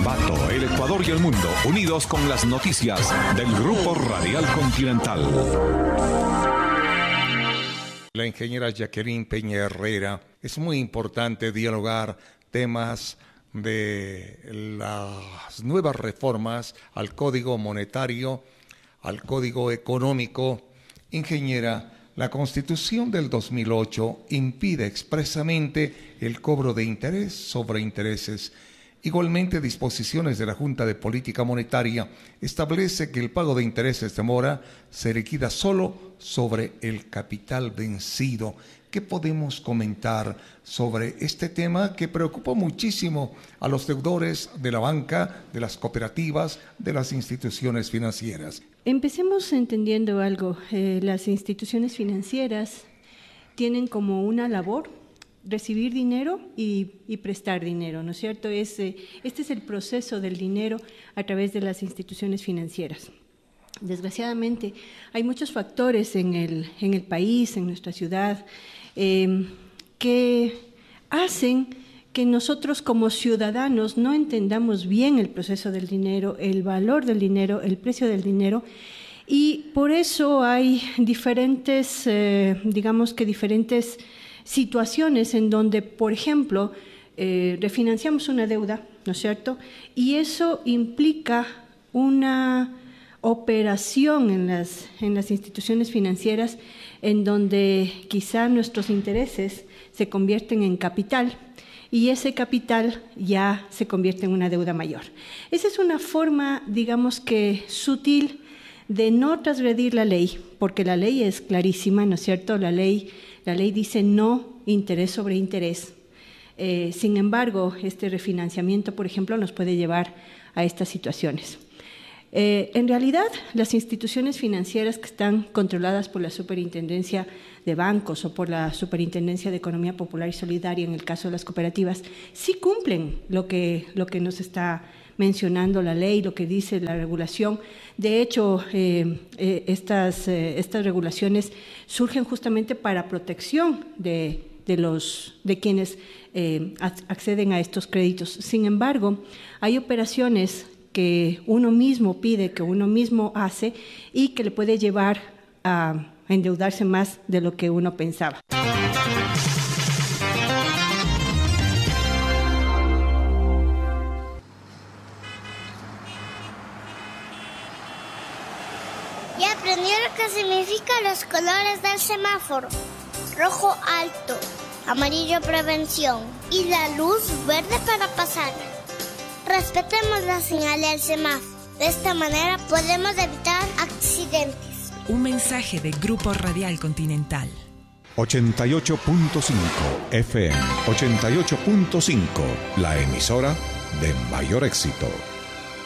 Ambato, el Ecuador y el mundo, unidos con las noticias del Grupo Radial Continental. La ingeniera Jacqueline Peña Herrera, es muy importante dialogar temas de las nuevas reformas al Código Monetario, al Código Económico. Ingeniera, la Constitución del 2008 impide expresamente el cobro de interés sobre intereses. Igualmente, disposiciones de la Junta de Política Monetaria establece que el pago de intereses de mora se liquida solo sobre el capital vencido. ¿Qué podemos comentar sobre este tema que preocupa muchísimo a los deudores de la banca, de las cooperativas, de las instituciones financieras? Empecemos entendiendo algo. Las instituciones financieras tienen como una labor recibir dinero y prestar dinero, ¿no es cierto? Este es el proceso del dinero a través de las instituciones financieras. Desgraciadamente, hay muchos factores en el país, en nuestra ciudad, que hacen que nosotros como ciudadanos no entendamos bien el proceso del dinero, el valor del dinero, el precio del dinero, y por eso hay diferentes situaciones en donde, por ejemplo, refinanciamos una deuda, ¿no es cierto? Y eso implica una operación en las instituciones financieras en donde quizá nuestros intereses se convierten en capital y ese capital ya se convierte en una deuda mayor. Esa es una forma, digamos que sutil, de no transgredir la ley, porque la ley es clarísima, ¿no es cierto? La ley dice no interés sobre interés. Sin embargo, este refinanciamiento, por ejemplo, nos puede llevar a estas situaciones. En realidad, las instituciones financieras que están controladas por la Superintendencia de Bancos o por la Superintendencia de Economía Popular y Solidaria, en el caso de las cooperativas, sí cumplen lo que nos está mencionando la ley, lo que dice la regulación. De hecho, estas regulaciones surgen justamente para protección de quienes acceden a estos créditos. Sin embargo, hay operaciones que uno mismo pide, que uno mismo hace y que le puede llevar a endeudarse más de lo que uno pensaba. Ya aprendió lo que significan los colores del semáforo. Rojo alto, amarillo prevención y la luz verde para pasar. Respetemos la señal del semáforo. De esta manera podemos evitar accidentes. Un mensaje de Grupo Radial Continental. 88.5 FM, 88.5, la emisora de mayor éxito.